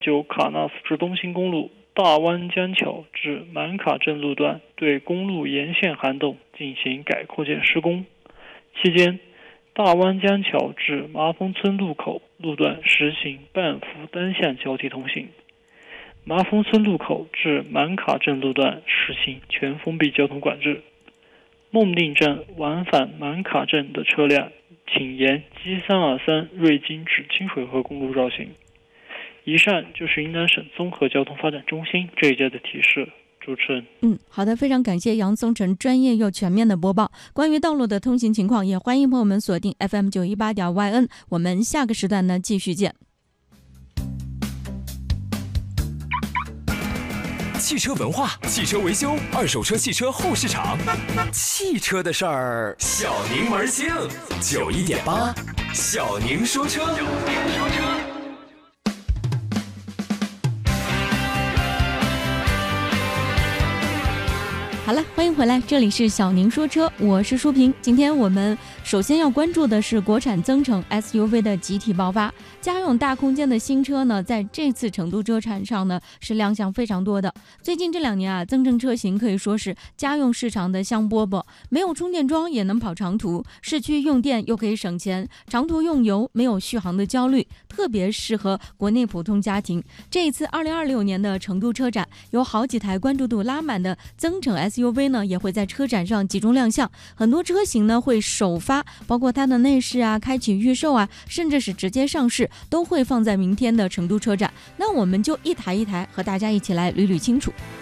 就喀纳斯至东兴公路大湾江桥至满卡镇路段对公路沿线涵洞进行改扩建施工，期间大湾江桥至麻风村路口路段实行半幅单向交替通行，麻风村路口至满卡镇路段实行全封闭交通管制。孟定镇往返满卡镇的车辆请沿 G323 瑞金至清水河公路绕行。以上就是云南省综合交通发展中心这一届的提示。主持人， 好的，非常感谢杨松成专业又全面的播报。关于道路的通行情况，也欢迎朋友们锁定 FM918.YN， 我们下个时段呢继续见。 汽车文化、汽车维修、二手车、汽车后市场，汽车的事儿，小宁门清91.8，小宁说车。 好了，欢迎回来，这里是小宁说车，我是舒平。今天我们首先要关注的是国产增程 SUV 的集体爆发。家用大空间的新车呢，在这次成都车展上呢是亮相非常多的。最近这2年啊，增程车型可以说是家用市场的香饽饽，没有充电桩也能跑长途，市区用电又可以省钱，长途用油没有续航的焦虑，特别适合国内普通家庭。这一次2026年的成都车展，有好几台关注度拉满的增程 SUV 呢，也会在车展上集中亮相。很多车型呢会首发，包括它的内饰啊、开启预售啊，甚至是直接上市，都会放在明天的成都车展。那我们就一台一台和大家一起来捋清楚。